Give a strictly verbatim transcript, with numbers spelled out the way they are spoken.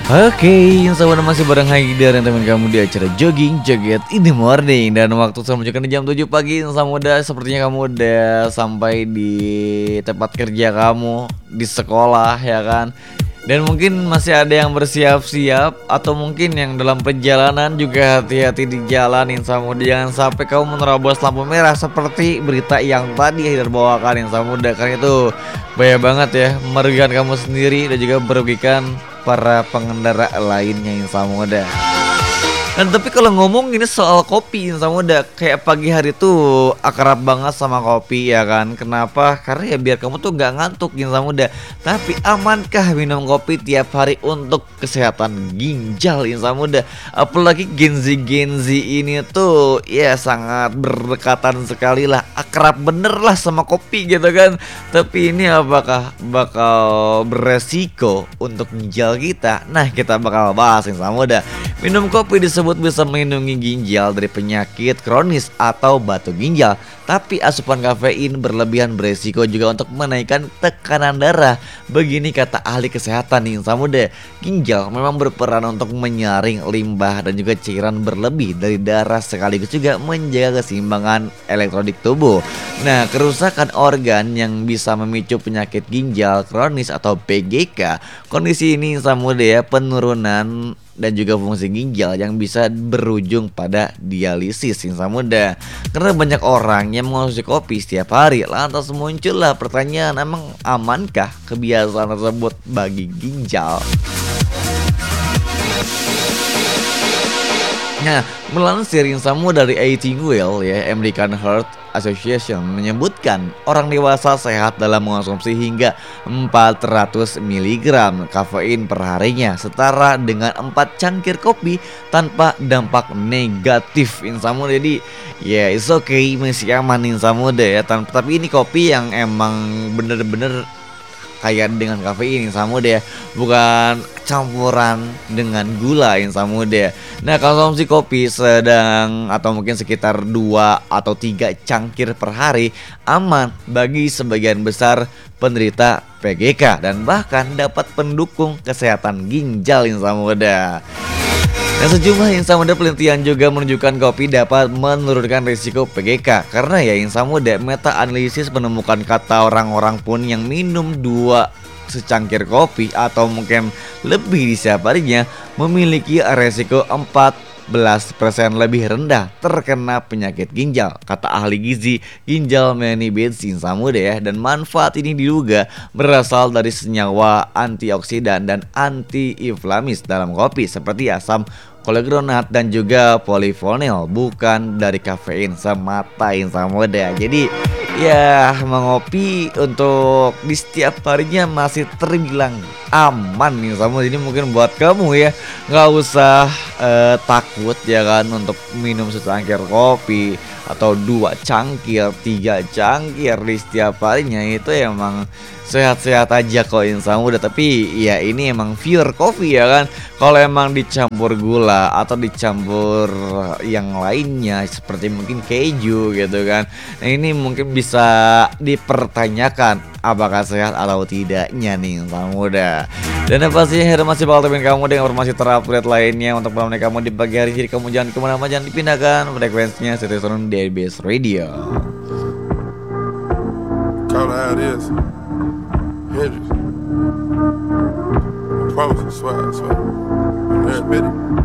Oke, yang sama masih bareng Haidar dan teman kamu di acara Jogging Joget in the Morning. Dan waktu saya menunjukkan di jam tujuh pagi, sama udah sepertinya kamu udah sampai di tempat kerja kamu, di sekolah ya kan. Dan mungkin masih ada yang bersiap-siap, atau mungkin yang dalam perjalanan juga hati-hati di jalan. Insya Allah jangan sampai kamu menerobos lampu merah seperti berita yang tadi Haidar bawakan yang sama udah, karena itu bahaya banget ya, merugikan kamu sendiri dan juga merugikan para pengendara lainnya yang sama muda. Dan tapi kalau ngomong ini soal kopi yang sama muda, kayak pagi hari tuh akrab banget sama kopi ya kan. Kenapa? Karena ya biar kamu tuh nggak ngantuk yang sama muda. Tapi amankah minum kopi tiap hari untuk kesehatan ginjal yang sama muda? Apalagi genzi-genzi ini tuh ya sangat berdekatan sekali lah, akrab bener lah sama kopi gitu kan. Tapi ini apakah bakal beresiko untuk ginjal kita? Nah, kita bakal bahas yang sama muda. Minum kopi disebut bisa melindungi ginjal dari penyakit kronis atau batu ginjal. Tapi asupan kafein berlebihan beresiko juga untuk menaikkan tekanan darah. Begini kata ahli kesehatan nih Samuda. Ginjal memang berperan untuk menyaring limbah dan juga cairan berlebih dari darah, sekaligus juga menjaga keseimbangan elektrolit tubuh. Nah, kerusakan organ yang bisa memicu penyakit ginjal kronis atau P G K. Kondisi ini Samuda ya, penurunan dan juga fungsi ginjal yang bisa berujung pada dialisis yang muda. Karena banyak orang yang mengonsumsi kopi setiap hari, lantas muncullah pertanyaan, emang amankah kebiasaan tersebut bagi ginjal? Nah, melansir yang sama dari Eating Well ya, American Heart Association menyebutkan orang dewasa sehat dalam mengonsumsi hingga empat ratus miligram kafein per harinya, setara dengan empat cangkir kopi tanpa dampak negatif insamu. Jadi ya yeah, it's okay, masih aman insamu deh ya. Tapi ini kopi yang emang bener-bener kayak dengan kafein sama deh, bukan campuran dengan gula yang sama deh. Nah, konsumsi kopi sedang atau mungkin sekitar dua atau tiga cangkir per hari aman bagi sebagian besar penderita P G K dan bahkan dapat mendukung kesehatan ginjal yang sama deh. Nah, sejumlah insan muda penelitian juga menunjukkan kopi dapat menurunkan risiko P G K. Karena ya insan muda, meta analisis menemukan kata orang-orang pun yang minum dua secangkir kopi atau mungkin lebih di setiap harinya memiliki risiko empat belas persen lebih rendah terkena penyakit ginjal, kata ahli gizi ginjal Melanie Bates insan muda ya. Dan manfaat ini diduga berasal dari senyawa antioksidan dan anti-inflamis dalam kopi seperti asam kolegronat dan juga polifonil, bukan dari kafein semata insan muda. Jadi ya, mengopi untuk di setiap harinya masih terbilang aman nih sama. Jadi mungkin buat kamu ya nggak usah uh, takut ya kan untuk minum secangkir kopi atau dua cangkir, tiga cangkir di setiap harinya. Itu emang sehat-sehat aja kok insan muda. Tapi ya ini emang pure coffee ya kan. Kalau emang dicampur gula atau dicampur yang lainnya seperti mungkin keju gitu kan, nah ini mungkin bisa dipertanyakan apakah sehat atau tidaknya nih insan muda. Dan yang pastinya Hera masih bakal temenin kamu dengan informasi terupdate lainnya untuk menemani kamu di pagi hari. Jadi kamu jangan kemana-mana, jangan dipindahkan frekuensinya, stay tune di D B S Radio. Call it how it is. Hendrix. I promise, I swear, I swear. I'm there, Betty.